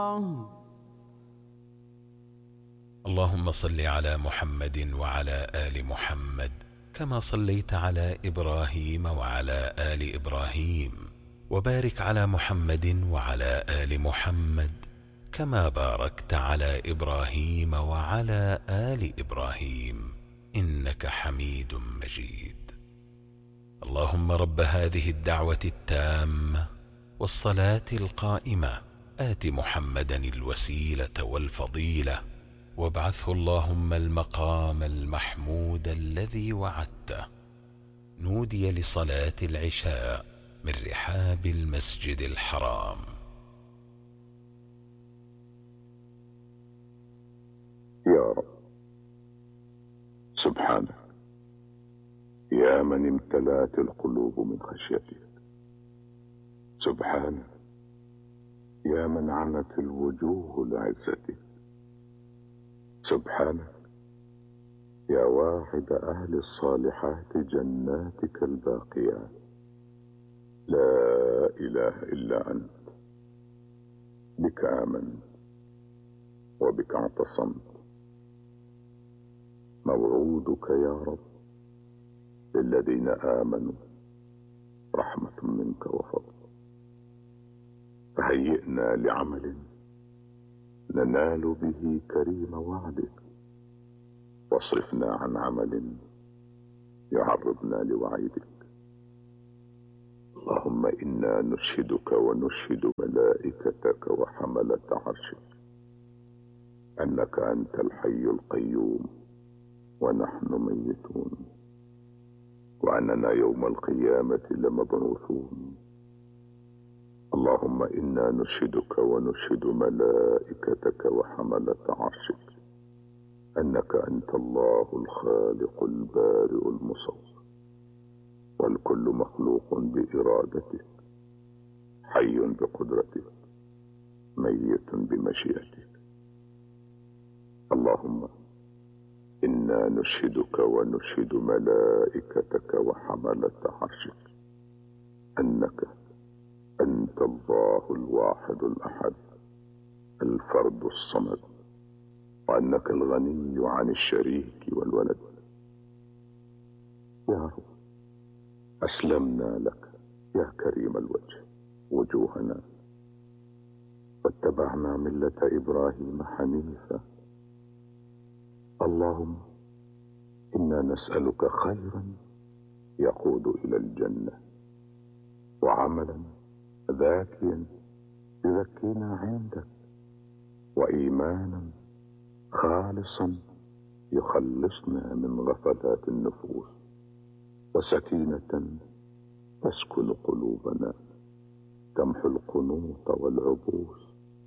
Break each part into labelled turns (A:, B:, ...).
A: اللهم صل على محمد وعلى آل محمد كما صليت على إبراهيم وعلى آل إبراهيم، وبارك على محمد وعلى آل محمد كما باركت على إبراهيم وعلى آل إبراهيم إنك حميد مجيد. اللهم رب هذه الدعوة التامة والصلاة القائمة آت محمدا الوسيلة والفضيلة وابعثه اللهم المقام المحمود الذي وعدته. نودي لصلاة العشاء من رحاب المسجد الحرام.
B: يا رب سبحانك يا من امتلأت القلوب من خشيتك، سبحانك يا من عنت الوجوه لعزتك، سبحانك يا واحد أهل الصالحات جناتك الباقيات. لا إله إلا أنت، بك آمنت وبك اعتصمت. موعودك يا رب للذين آمنوا رحمة منك وفضل، فهيئنا لعمل ننال به كريم وعدك، واصرفنا عن عمل يعرضنا لوعيدك. اللهم إنا نشهدك ونشهد ملائكتك وحملة عرشك أنك أنت الحي القيوم ونحن ميتون، وأننا يوم القيامة لمبعوثون. اللهم إنا نشهدك ونشهد ملائكتك وحملة عرشك أنك أنت الله الخالق البارئ المصور، والكل مخلوق بإرادتك، حي بقدرتك، ميت بمشيئتك. اللهم إنا نشهدك ونشهد ملائكتك وحملة عرشك أنك أنت الله الواحد الأحد الفرد الصمد، وأنك الغني عن الشريك والولد. يا رب أسلمنا لك يا كريم الوجه وجوهنا، واتبعنا ملة إبراهيم حنيفا. اللهم إنا نسألك خيرا يقود إلى الجنة، وعملا ذاكيا يذكينا عندك، وإيمانا خالصا يخلصنا من غفلات النفوس، وسكينة تسكن قلوبنا تمحو القنوط والعبوس.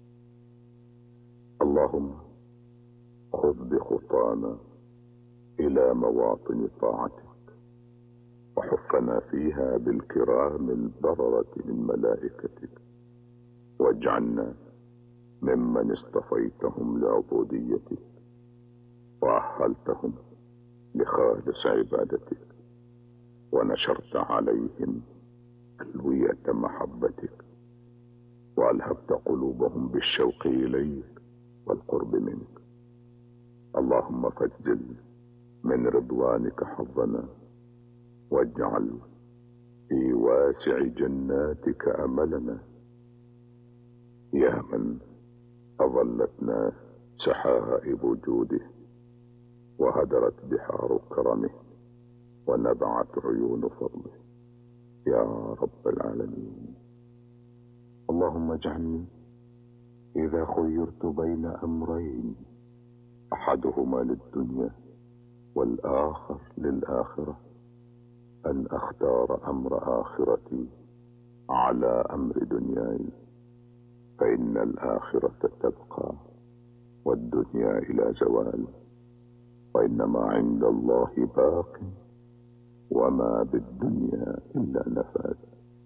B: اللهم خذ بخطانا إلى مواطن طاعتك، وحفنا فيها بالكرام البررة من ملائكتك، واجعلنا ممن اصطفيتهم لعبوديتك وأهلتهم لخالص عبادتك، ونشرت عليهم ألوية محبتك، وألهبت قلوبهم بالشوق إليك والقرب منك. اللهم فاجزل من رضوانك حظنا، واجعل في واسع جناتك أملنا. يا من أظلتنا سحائب جوده، وهدرت بحار كرمه، ونبعت عيون فضله، يا رب العالمين. اللهم اجعلني إذا خيرت بين أمرين أحدهما للدنيا والآخر للآخرة أن أختار أمر آخرتي على أمر دنياي، فإن الآخرة تبقى والدنيا إلى زوال، وإنما عند الله باق، وما بالدنيا إلا نفاد.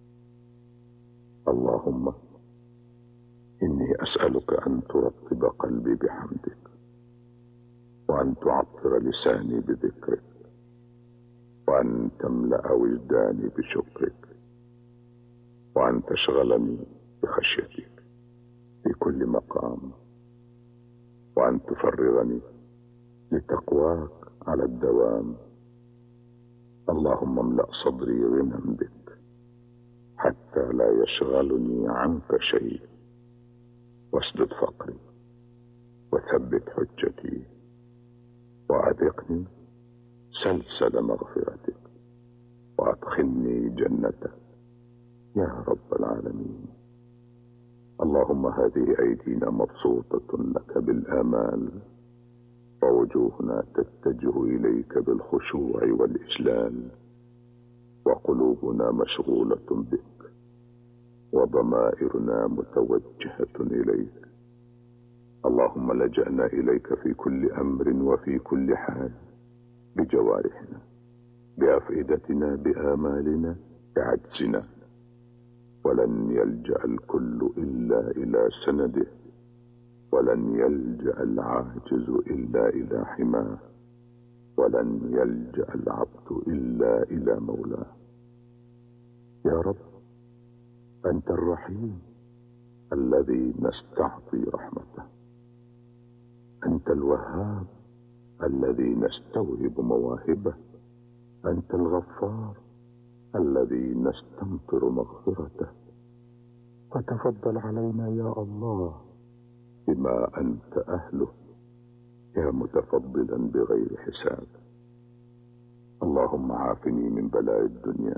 B: اللهم إني أسألك أن ترطب قلبي بحمدك، وأن تعطر لساني بذكرك، وأن تملأ وجداني بشكرك، وأن تشغلني بخشيتك، في كل مقام، وأن تفرغني لتقواك على الدوام. اللهم املأ صدري غنى بك حتى لا يشغلني عنك شيء، واسدد فقري وثبت حجتي، وأذقني سلسل مغفرتك، وأدخلني جنتك يا رب العالمين. اللهم هذه أيدينا مبسوطة لك بالآمال، ووجوهنا تتجه إليك بالخشوع والإجلال، وقلوبنا مشغولة بك، وضمائرنا متوجهة إليك. اللهم لجأنا إليك في كل أمر وفي كل حال، بجوارحنا، بأفئدتنا، بآمالنا، بعجزنا. ولن يلجأ الكل إلا إلى سنده، ولن يلجأ العاجز إلا إلى حماه، ولن يلجأ العبد إلا إلى مولاه. يا رب، أنت الرحيم الذي نستعطي رحمته، أنت الوهاب الذي نستوهب مواهبه، أنت الغفار الذي نستمطر مغفرته. فتفضل علينا يا الله بما أنت أهله، يا متفضلا بغير حساب. اللهم عافني من بلاء الدنيا،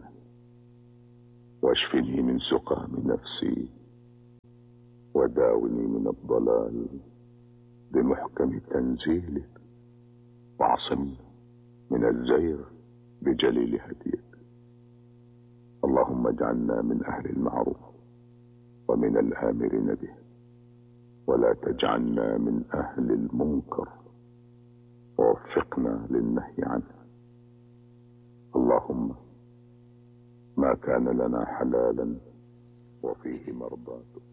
B: واشفني من سقام نفسي، وداوني من الضلال بمحكم تنزيلك، واعصمني من الزيغ بجليل هديك. اللهم اجعلنا من أهل المعروف ومن الآمرين به، ولا تجعلنا من أهل المنكر، ووفقنا للنهي عنه. اللهم ما كان لنا حلالا وفيه مرضاتك،